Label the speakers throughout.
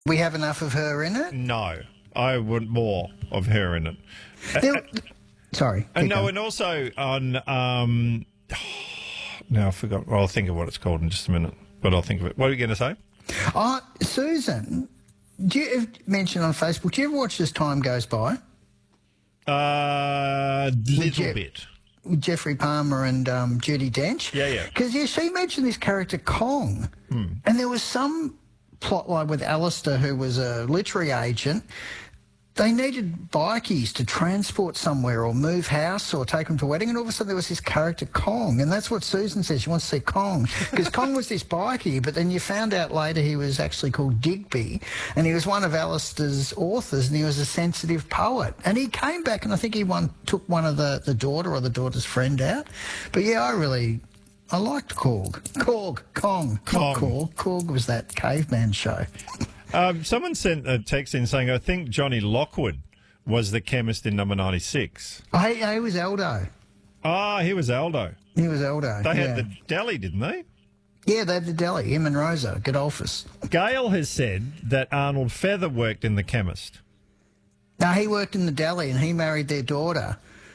Speaker 1: We have enough of her in it?
Speaker 2: No, I want more of her in it.
Speaker 1: Sorry.
Speaker 2: No, and also on... now I forgot. Well, I'll think of what it's called in just a minute, but I'll think of it. What are you going to say?
Speaker 1: Susan, do you mention on Facebook, do you ever watch As Time Goes By?
Speaker 2: Little bit.
Speaker 1: Jeffrey Palmer and Judi Dench?
Speaker 2: Yeah.
Speaker 1: Because, she mentioned this character Kong, and there was some plotline with Alistair, who was a literary agent. They needed bikies to transport somewhere or move house or take them to a wedding, and all of a sudden there was this character Kong, and that's what Susan says. She wants to see Kong because Kong was this bikie, but then you found out later he was actually called Digby, and he was one of Alistair's authors, and he was a sensitive poet. And he came back, and I think he took one of the daughter or the daughter's friend out. But yeah, I liked Kong. Korg was that caveman show.
Speaker 2: Someone sent a text in saying, I think Johnny Lockwood was the chemist in number 96.
Speaker 1: He was Aldo.
Speaker 2: He was Aldo.
Speaker 1: He was Aldo.
Speaker 2: They had the deli, didn't they?
Speaker 1: Yeah, they had the deli, him and Rosa, Godolphus.
Speaker 2: Gail has said that Arnold Feather worked in the chemist.
Speaker 1: No, he worked in the deli and he married their daughter.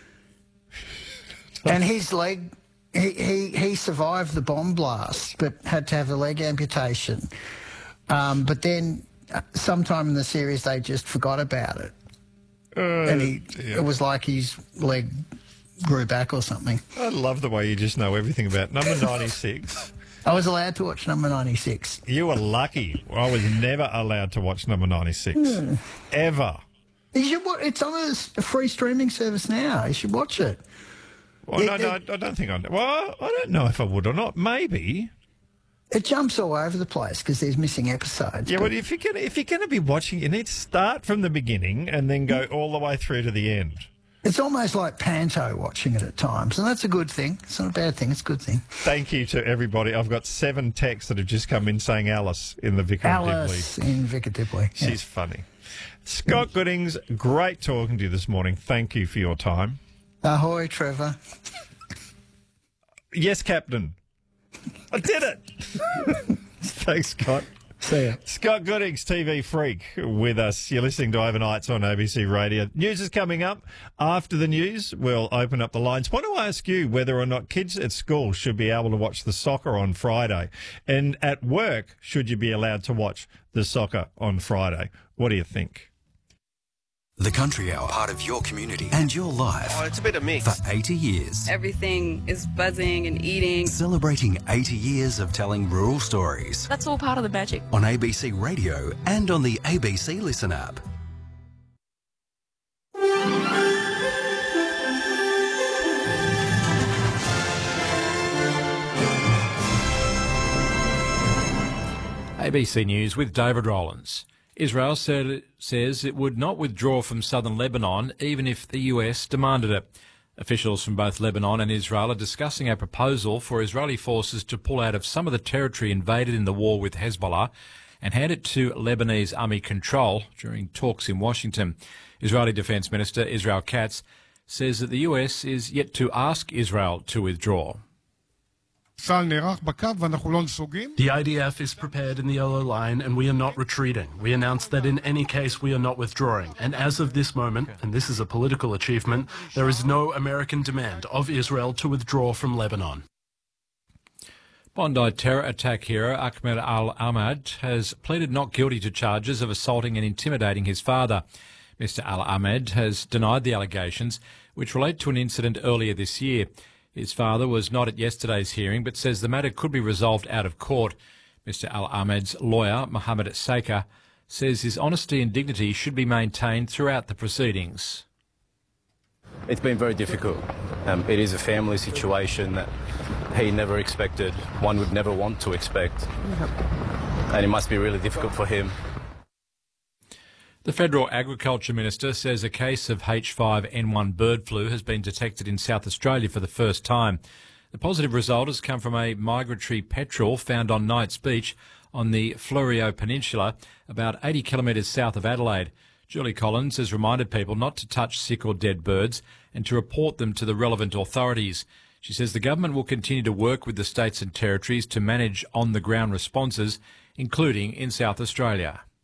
Speaker 1: And his leg... He survived the bomb blast, but had to have a leg amputation. But then sometime in the series they just forgot about it. And it was like his leg grew back or something.
Speaker 2: I love the way you just know everything about number 96.
Speaker 1: I was allowed to watch number 96.
Speaker 2: You were lucky. I was never allowed to watch number 96. Ever.
Speaker 1: It's on a free streaming service now. You should watch it.
Speaker 2: Well, no, I don't think I know. Well, I don't know if I would or not. Maybe.
Speaker 1: It jumps all over the place because there's missing episodes.
Speaker 2: Yeah, but if you're going to be watching, you need to start from the beginning and then go all the way through to the end.
Speaker 1: It's almost like Panto watching it at times, and that's a good thing. It's not a bad thing. It's a good thing.
Speaker 2: Thank you to everybody. I've got 7 texts that have just come in saying Alice in the Vicar of Dibley.
Speaker 1: Alice in Vicar Dibley.
Speaker 2: She's funny. Scott Goodings, great talking to you this morning. Thank you for your time.
Speaker 1: Ahoy, Trevor.
Speaker 2: Yes, Captain. I did it. Thanks, Scott.
Speaker 1: See ya.
Speaker 2: Scott Goodings, TV freak, with us. You're listening to Overnights on ABC Radio. News is coming up. After the news, we'll open up the lines. Want to ask you whether or not kids at school should be able to watch the soccer on Friday. And at work, should you be allowed to watch the soccer on Friday? What do you think?
Speaker 3: The Country Hour, part of your community and your life.
Speaker 4: Oh, it's a bit of mix.
Speaker 3: For 80 years.
Speaker 5: Everything is buzzing and eating.
Speaker 3: Celebrating 80 years of telling rural stories.
Speaker 5: That's all part of the magic.
Speaker 3: On ABC Radio and on the ABC Listen app.
Speaker 6: ABC News with David Rowlands. Israel says it would not withdraw from southern Lebanon even if the US demanded it. Officials from both Lebanon and Israel are discussing a proposal for Israeli forces to pull out of some of the territory invaded in the war with Hezbollah and hand it to Lebanese army control during talks in Washington. Israeli Defence Minister Israel Katz says that the US is yet to ask Israel to withdraw.
Speaker 7: The
Speaker 8: IDF is prepared in the yellow line and we are not retreating. We announced that in any case we are not withdrawing. And as of this moment, and this is a political achievement, there is no American demand of Israel to withdraw from Lebanon.
Speaker 6: Bondi terror attack hero Ahmed Al-Ahmad has pleaded not guilty to charges of assaulting and intimidating his father. Mr Al-Ahmad has denied the allegations, which relate to an incident earlier this year. His father was not at yesterday's hearing, but says the matter could be resolved out of court. Mr Al-Ahmad's lawyer, Mohammed Saker, says his honesty and dignity should be maintained throughout the proceedings.
Speaker 9: It's been very difficult. It is a family situation that he never expected, one would never want to expect. And it must be really difficult for him.
Speaker 6: The Federal Agriculture Minister says a case of H5N1 bird flu has been detected in South Australia for the first time. The positive result has come from a migratory petrel found on Knights Beach on the Fleurieu Peninsula, about 80 kilometres south of Adelaide. Julie Collins has reminded people not to touch sick or dead birds and to report them to the relevant authorities. She says the government will continue to work with the states and territories to manage on-the-ground responses, including in South Australia.